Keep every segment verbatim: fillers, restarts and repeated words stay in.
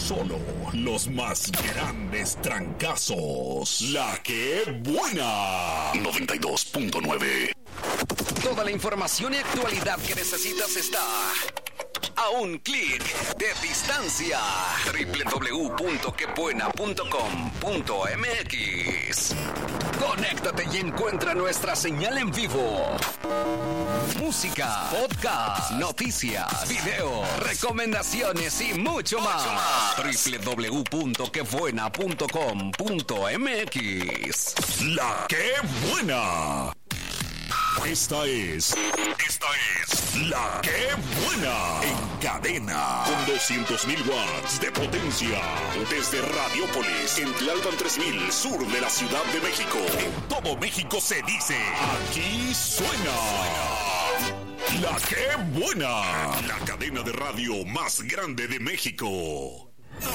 Solo los más grandes trancazos. La que buena. noventa y dos punto nueve. Toda la información y actualidad que necesitas está a un clic de distancia. doble u doble u doble u punto que buena punto com punto m x. Conéctate y encuentra nuestra señal en vivo. Música, podcast, noticias, video, recomendaciones y mucho más. doble u doble u doble u punto que buena punto com punto m x. La que buena. Esta es, esta es La que buena. En cadena, con doscientos mil watts de potencia. Desde Radiópolis, en Tlalpan tres mil, sur de la Ciudad de México. En todo México se dice, aquí suena La que buena. La cadena de radio más grande de México.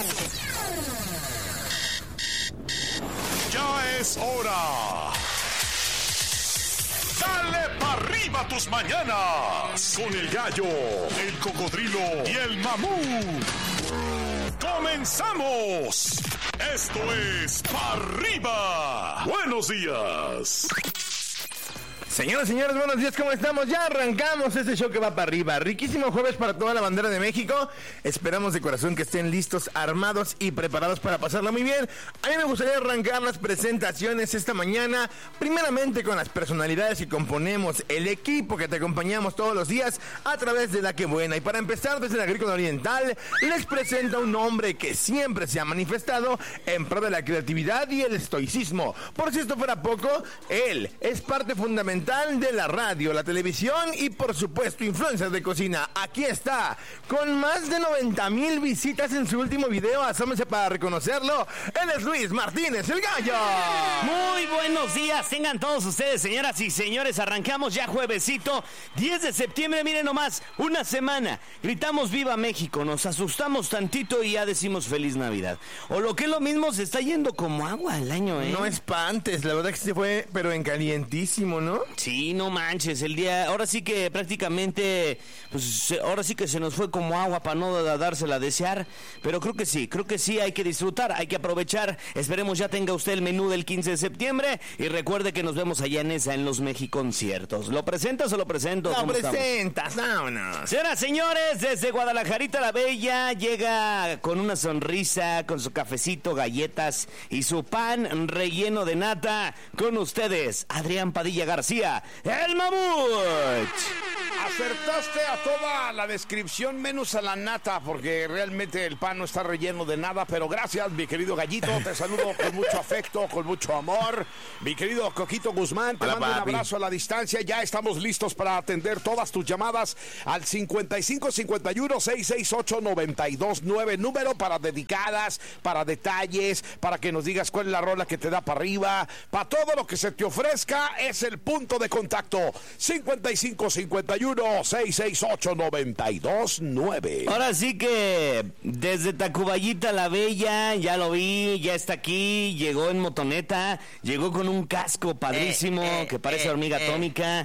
Ya es hora. Dale pa' arriba tus mañanas con el gallo, el cocodrilo y el mamut. ¡Comenzamos! Esto es Pa' Arriba. Buenos días. Señoras y señores, buenos días, ¿cómo estamos? Ya arrancamos este show que va para arriba. Riquísimo jueves para toda la bandera de México. Esperamos de corazón que estén listos, armados y preparados para pasarlo muy bien. A mí me gustaría arrancar las presentaciones esta mañana, primeramente con las personalidades que componemos el equipo que te acompañamos todos los días a través de La que buena. Y para empezar, desde el Agrícola Oriental, les presento a un hombre que siempre se ha manifestado en pro de la creatividad y el estoicismo. Por si esto fuera poco, él es parte fundamental de la radio, la televisión y por supuesto influencers de cocina. Aquí está, con más de noventa mil visitas en su último video, asómense para reconocerlo. Él es Luis Martínez, el gallo. Muy buenos días, tengan todos ustedes, señoras y señores. Arrancamos ya juevesito, diez de septiembre, miren nomás, una semana. Gritamos Viva México, nos asustamos tantito y ya decimos Feliz Navidad. O lo que es lo mismo, se está yendo como agua el año, ¿eh? No espantes, la verdad que se fue, pero en calientísimo, ¿no? Sí, no manches, el día, ahora sí que prácticamente, pues ahora sí que se nos fue como agua para no dársela a desear, pero creo que sí, creo que sí, hay que disfrutar, hay que aprovechar, esperemos ya tenga usted el menú del quince de septiembre y recuerde que nos vemos allá en esa, en los Mexiconciertos. ¿Lo presentas o lo presento? Lo presentas, vámonos. Señoras, señores, desde Guadalajarita la Bella, llega con una sonrisa, con su cafecito, galletas y su pan relleno de nata, con ustedes, Adrián Padilla García, el mamut. Acertaste a toda la descripción menos a la nata, porque realmente el pan no está relleno de nada, pero gracias, mi querido gallito, te saludo con mucho afecto, con mucho amor. Mi querido Coquito Guzmán, te Hola, mando papi. un abrazo a la distancia, ya estamos listos para atender todas tus llamadas al cincuenta y cinco cincuenta y uno seiscientos sesenta y ocho noventa y dos nueve, número para dedicadas, para detalles, para que nos digas cuál es la rola que te da para arriba, para todo lo que se te ofrezca, es el punto de contacto, cincuenta y cinco cincuenta y uno seiscientos sesenta y ocho noventa y dos nueve. Ahora sí que desde Tacuballita la Bella, ya lo vi, ya está aquí, llegó en motoneta, llegó con un casco padrísimo Eh, eh, que parece eh, hormiga eh. atómica.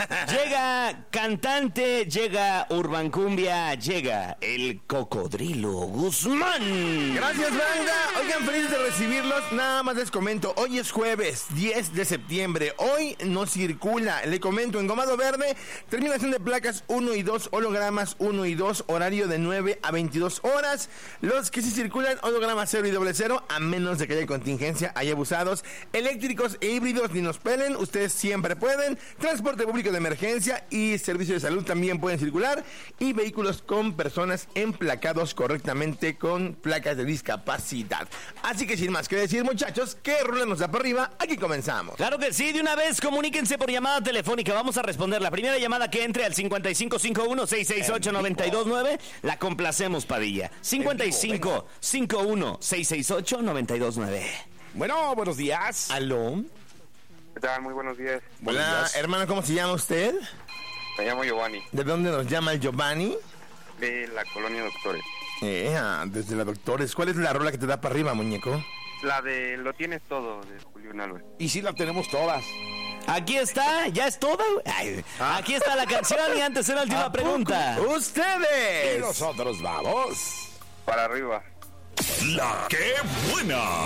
Llega cantante, llega Urban Cumbia, llega el Cocodrilo Guzmán. Gracias, banda. Oigan, felices de recibirlos. Nada más les comento, hoy es jueves diez de septiembre. Hoy no circula. Le comento, en Gomado Verde, terminación de placas uno y dos, hologramas uno y dos, horario de nueve a veintidós horas. Los que sí circulan, hologramas cero y doble cero, a menos de que haya contingencia, hay abusados. Eléctricos e híbridos, ni nos pelen, ustedes siempre pueden. Transporte público de emergencia y servicio de salud también pueden circular. Y vehículos con personas emplacados correctamente con placas de discapacidad. Así que sin más que decir, muchachos, que rola nos da para arriba, aquí comenzamos. Claro que sí, de una vez comuníquense por llamada telefónica. Vamos a responder la primera llamada que entre al cincuenta y cinco cincuenta y uno seiscientos sesenta y ocho noventa y dos nueve. La complacemos, Padilla. cincuenta y cinco cincuenta y uno seiscientos sesenta y ocho noventa y dos nueve. Bueno, buenos días. ¿Aló? ¿Qué tal? Muy buenos días. Buenos Hola, días. hermano, ¿cómo se llama usted? Me llamo Giovanni, ¿De dónde nos llama el Giovanni? de la Colonia Doctores. Eh, ah, desde la Doctores. ¿Cuál es la rola que te da para arriba, muñeco? La de Lo Tienes Todo, de Julián Álvarez. Y sí la tenemos todas. Aquí está, ya es todo. Ay, aquí está la canción y antes una última pregunta. Y ¡Ustedes! nosotros vamos. Para arriba. La que buena.